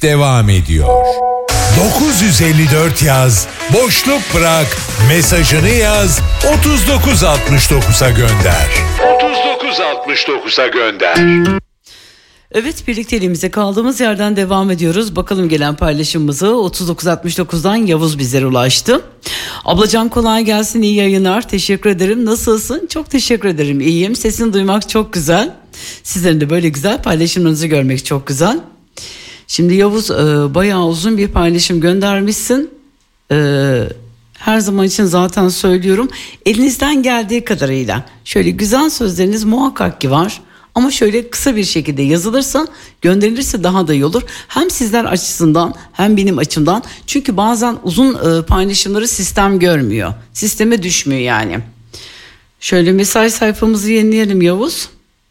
devam ediyor. 954 yaz, boşluk bırak, mesajını yaz, 3969'a gönder. 3969'a gönder. Evet, birlikteliğimize kaldığımız yerden devam ediyoruz. Bakalım gelen paylaşımımızı 3969'dan Yavuz bizlere ulaştı. Ablacan kolay gelsin, iyi yayınlar, teşekkür ederim. Nasılsın? Çok teşekkür ederim, iyiyim. Sesini duymak çok güzel. Sizlerin de böyle güzel paylaşımlarınızı görmek çok güzel. Şimdi Yavuz bayağı uzun bir paylaşım göndermişsin. Her zaman için zaten söylüyorum. Elinizden geldiği kadarıyla şöyle güzel sözleriniz muhakkak ki var. Ama şöyle kısa bir şekilde yazılırsa, gönderilirse daha da iyi olur. Hem sizler açısından hem benim açımdan. Çünkü bazen uzun paylaşımları sistem görmüyor. Sisteme düşmüyor yani. Şöyle mesaj sayfamızı yenileyelim Yavuz.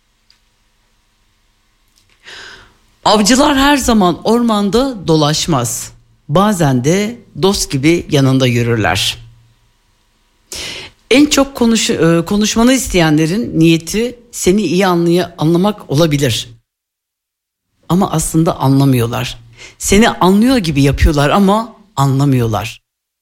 Avcılar her zaman ormanda dolaşmaz. Bazen de dost gibi yanında yürürler. En çok konuşmanı isteyenlerin niyeti seni iyi anlamak olabilir. Ama aslında anlamıyorlar. Seni anlıyor gibi yapıyorlar ama anlamıyorlar.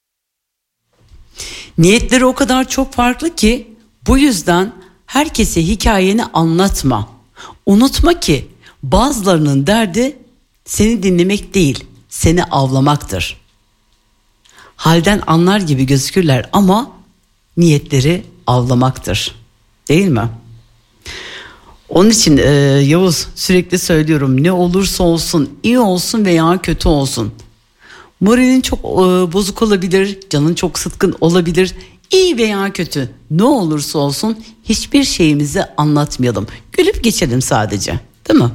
Niyetleri o kadar çok farklı ki bu yüzden herkese hikayeni anlatma. Unutma ki bazılarının derdi seni dinlemek değil, seni avlamaktır. Halden anlar gibi gözükürler ama niyetleri avlamaktır. Değil mi? Onun için Yavuz, sürekli söylüyorum, ne olursa olsun, iyi olsun veya kötü olsun. Moralin çok bozuk olabilir, canın çok sıkkın olabilir. İyi veya kötü, ne olursa olsun hiçbir şeyimizi anlatmayalım. Gülüp geçelim sadece. Değil mi?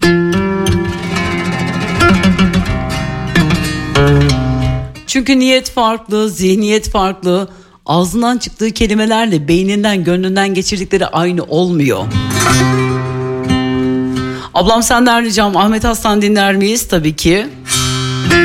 Çünkü niyet farklı, zihniyet farklı. Ağzından çıktığı kelimelerle beyninden, gönlünden geçirdikleri aynı olmuyor. Ablam senden ricam, Ahmet Aslan dinler miyiz? Tabii ki.